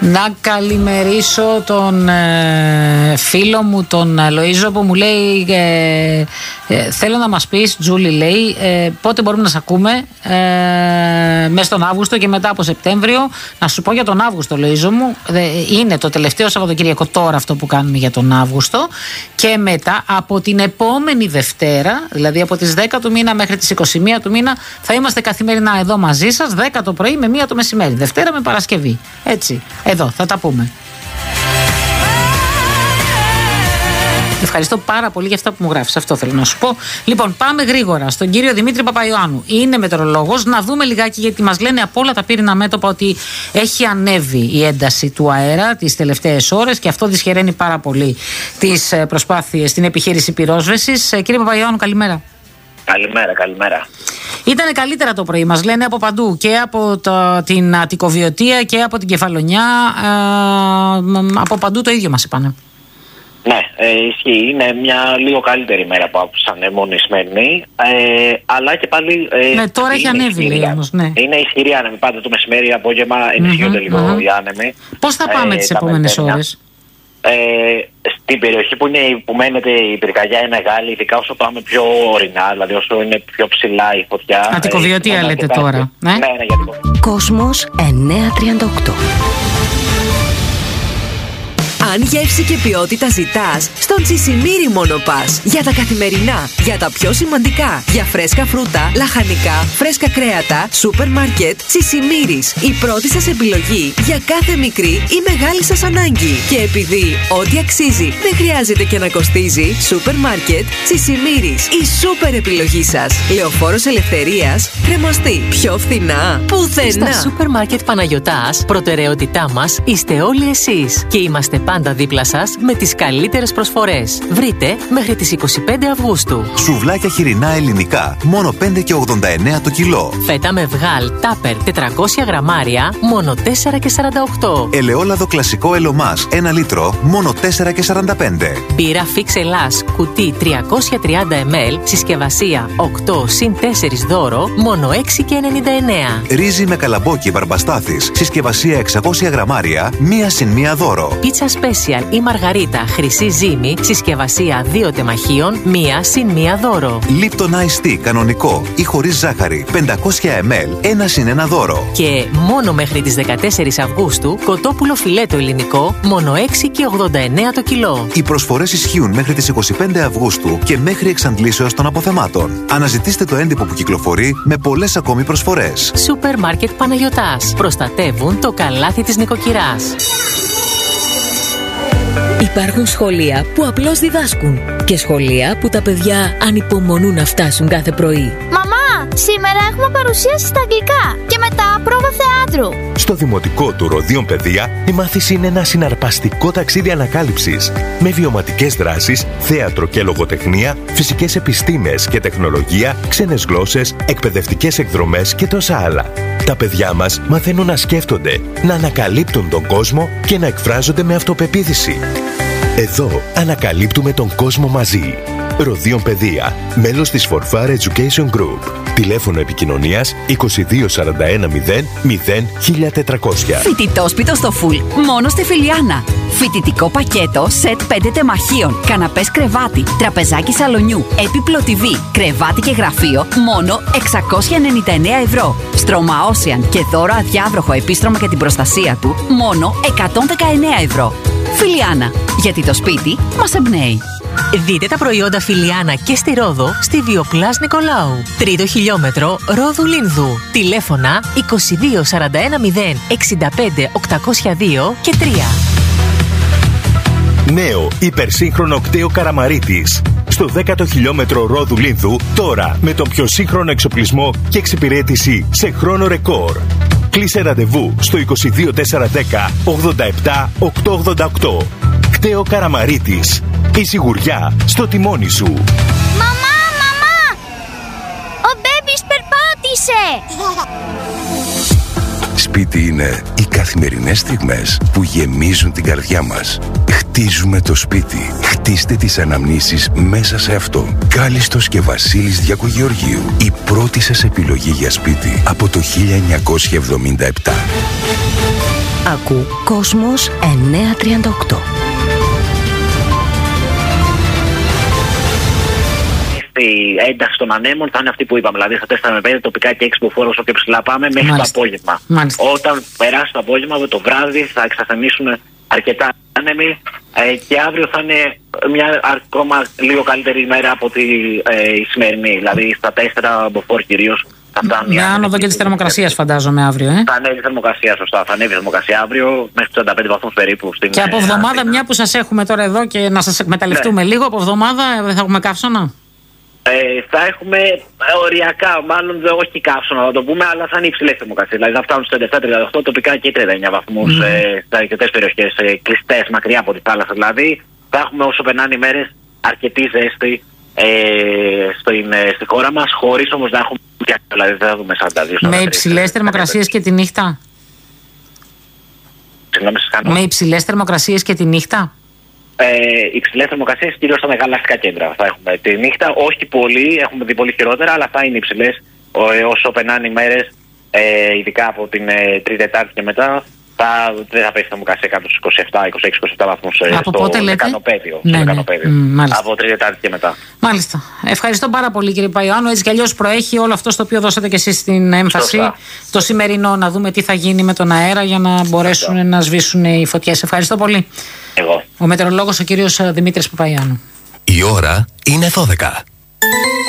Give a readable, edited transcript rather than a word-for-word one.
Να καλημερίσω τον φίλο μου τον Λοΐζο που μου λέει θέλω να μας πεις, Τζούλη λέει, πότε μπορούμε να σε ακούμε μέσα στον Αύγουστο και μετά από Σεπτέμβριο. Να σου πω για τον Αύγουστο, Λοΐζο μου, είναι το τελευταίο Σαββατοκύριακο τώρα αυτό που κάνουμε για τον Αύγουστο, και μετά από την επόμενη Δευτέρα, δηλαδή από τις 10 του μήνα μέχρι τις 21 του μήνα, θα είμαστε καθημερινά εδώ μαζί σας, 10 το πρωί με 1 το μεσημέρι, Δευτέρα με Παρασκευή, έτσι, εδώ θα τα πούμε. Ευχαριστώ πάρα πολύ για αυτά που μου γράφεις. Αυτό θέλω να σου πω. Λοιπόν, πάμε γρήγορα στον κύριο Δημήτρη Παπαϊωάννου. Είναι μετεωρολόγος. Να δούμε λιγάκι, γιατί μας λένε από όλα τα πύρινα μέτωπα ότι έχει ανέβει η ένταση του αέρα τις τελευταίες ώρες και αυτό δυσχεραίνει πάρα πολύ τις προσπάθειες στην επιχείρηση πυρόσβεσης. Κύριε Παπαϊωάννου, καλημέρα. Καλημέρα. Ήτανε καλύτερα το πρωί, μας λένε από παντού, και από την Αττικοβιωτία και από την Κεφαλονιά. Από παντού το ίδιο μας είπανε. Ναι, ισχύει. Είναι μια λίγο καλύτερη μέρα που άκουσαν μόνο η σημερινή. Αλλά και πάλι. Ναι, τώρα έχει ανέβει, λέει όμως. Ναι. Είναι ισχυρή άνεμη. Πάντα το μεσημέρι, απόγευμα ενισχύονται λίγο οι άνεμοι. Πώς θα πάμε τις επόμενες ώρες? Στην περιοχή που μένετε η πυρκαγιά είναι μεγάλη, ειδικά όσο πάμε πιο ορεινά, δηλαδή όσο είναι πιο ψηλά η φωτιά. Αττικοβιωτία λέτε τώρα. Ναι, γιατί. Κόσμος 938. Αν γεύση και ποιότητα ζητάς, στον Τσισιμίρι μόνο πας. Για τα καθημερινά, για τα πιο σημαντικά, για φρέσκα φρούτα, λαχανικά, φρέσκα κρέατα, σούπερ μάρκετ, Τσισιμίρις. Η πρώτη σας επιλογή για κάθε μικρή ή μεγάλη σας ανάγκη. Και επειδή ό,τι αξίζει δεν χρειάζεται και να κοστίζει, σούπερ μάρκετ, Τσισιμίρις. Η σούπερ επιλογή σας. Λεωφόρος Ελευθερίας, κρεμαστή. Πιο φθηνά πουθενά. Στα σούπερ μάρκετ Παναγιωτάς, προτεραιότητά μας είστε όλοι εσείς. Και είμαστε πάντα δίπλα σας με τις καλύτερες προσφορές. Βρείτε μέχρι τις 25 Αυγούστου. Σουβλάκια χοιρινά ελληνικά, μόνο 5,89 το κιλό. Φέτα με βγάλ τάπερ 400 γραμμάρια, μόνο 4,48. Ελαιόλαδο κλασικό Ελωμάς 1 λίτρο, μόνο 4,45. Μπύρα Φίξ Ελλάς κουτί 330 ml, συσκευασία 8 συν 4 δώρο, μόνο 6,99. Ρύζι με καλαμπόκι Βαρμπαστάθης, συσκευασία 600 γραμμάρια, 1 συν 1 δώρο. Πίτσα Special ή Μαργαρίτα χρυσή ζύμη, συσκευασία 2 τεμαχίων, 1 συν 1 δώρο. Lipton Ice Tea κανονικό ή χωρίς ζάχαρη 500 ml, 1 συν 1 δώρο. Και μόνο μέχρι τις 14 Αυγούστου, κοτόπουλο φιλέτο ελληνικό, μόνο 6,89 το κιλό. Οι προσφορές ισχύουν μέχρι τις 25 Αυγούστου και μέχρι εξαντλήσεως των αποθεμάτων. Αναζητήστε το έντυπο που κυκλοφορεί με πολλές ακόμη προσφορές. Σούπερ μάρκετ Παναγιωτάς. Προστατεύουν το καλάθι της νοικοκυράς. Υπάρχουν σχολεία που απλώς διδάσκουν και σχολεία που τα παιδιά ανυπομονούν να φτάσουν κάθε πρωί. Μαμά, σήμερα έχουμε παρουσίαση στα αγγλικά και μετά πρόβα θεάτρου. Στο Δημοτικό του Ροδίων Παιδεία, η μάθηση είναι ένα συναρπαστικό ταξίδι ανακάλυψης με βιωματικές δράσεις, θέατρο και λογοτεχνία, φυσικές επιστήμες και τεχνολογία, ξένες γλώσσες, εκπαιδευτικές εκδρομές και τόσα άλλα. Τα παιδιά μας μαθαίνουν να σκέφτονται, να ανακαλύπτουν τον κόσμο και να εκφράζονται με αυτοπεποίθηση. Εδώ ανακαλύπτουμε τον κόσμο μαζί. Ροδίων Παιδεία, μέλος της Forfar Education Group. Τηλέφωνο επικοινωνίας 2241 0 1400. Φοιτητόσπιτο στο Φουλ, μόνο στη Φιλιάνα. Φοιτητικό πακέτο, σετ 5 τεμαχίων, καναπές κρεβάτι, τραπεζάκι σαλονιού, έπιπλο TV, κρεβάτι και γραφείο, μόνο 699 ευρώ. Στρώμα Ocean και δώρο αδιάβροχο επίστρωμα για την προστασία του, μόνο 119 ευρώ. Φιλιάνα, γιατί το σπίτι μας εμπνέει. Δείτε τα προϊόντα Φιλιάνα και στη Ρόδο στη Βιοπλάς Νικολάου. 3ο χιλιόμετρο Ρόδου Λίνδου. Τηλέφωνα 2241 0 65 802 και 3. Νέο υπερσύγχρονο κτέο Καραμαρίτης. Στο 10ο χιλιόμετρο Ρόδου Λίνδου, τώρα με τον πιο σύγχρονο εξοπλισμό και εξυπηρέτηση σε χρόνο ρεκόρ. Κλείσε ραντεβού στο 22410 87 888. Κτέο Καραμαρίτης. Η σιγουριά στο τιμόνι σου. Μαμά! Ο μπέμπις περπάτησε! Σπίτι είναι οι καθημερινές στιγμές που γεμίζουν την καρδιά μας. Χτίζουμε το σπίτι. Χτίστε τις αναμνήσεις μέσα σε αυτό. Κάλιστος και Βασίλης Διακογεωργίου. Η πρώτη σας επιλογή για σπίτι από το 1977. Ακού Κόσμος 938. Η ένταση των ανέμων θα είναι αυτή που είπαμε. Δηλαδή στα 4 με 5 τοπικά και 6 υποφόρου όσο πιο ψηλά πάμε μέχρι το απόγευμα. Όταν περάσει το απόγευμα, το βράδυ θα εξασθενήσουν αρκετά άνεμοι και αύριο θα είναι μια ακόμα λίγο καλύτερη ημέρα από τη σημερινή. Δηλαδή στα 4 μποφόρ κυρίως θα φτάνει. Μια άνοδο και τη θερμοκρασία φαντάζομαι αύριο. Θα ανέβει η θερμοκρασία, σωστά. Θα ανέβει η θερμοκρασία αύριο μέχρι τους 35 βαθμούς περίπου. Και από εβδομάδα, μια που σας έχουμε τώρα εδώ και να σας εκμεταλλευτούμε λίγο, από εβδομάδα θα έχουμε καύσωνα. Θα έχουμε οριακά, μάλλον όχι καύσωνα να το πούμε, αλλά θα είναι υψηλές θερμοκρασίες. Δηλαδή θα φτάνουν στους 37-38, τοπικά και 39 βαθμούς σε αρκετές περιοχές κλειστές, μακριά από τη θάλασσα δηλαδή. Θα έχουμε όσο περνάνε οι μέρες αρκετή ζέστη στη χώρα μας, χωρίς όμως να έχουμε δηλαδή δεν θα δούμε 42. Με υψηλές θερμοκρασίες και τη νύχτα. Με υψηλές θερμοκρασίες και τη νύχτα. Υψηλές θερμοκρασίες κυρίως στα μεγάλα αστικά κέντρα. Θα έχουμε τη νύχτα, όχι πολύ, έχουμε δει πολύ χειρότερα, αλλά θα είναι υψηλές όσο περνάνε οι μέρες, ειδικά από την Τρίτη Τετάρτη και μετά. Δεν θα πέσει θερμοκρασία κάτω στους 26-27 βαθμούς στο Λεκανοπέδιο. Από Τρίτη Τετάρτη και μετά. Μάλιστα. Ευχαριστώ πάρα πολύ κύριε Παϊωάννου. Έτσι κι αλλιώς προέχει όλο αυτό στο οποίο δώσατε και εσείς την έμφαση. Σωστά. Το σημερινό, να δούμε τι θα γίνει με τον αέρα για να μπορέσουν να σβήσουν οι φωτιές. Ευχαριστώ πολύ. Εγώ. Ο μετεωρολόγος ο κύριος Δημήτρης Παπαϊωάννου. Η ώρα είναι 12.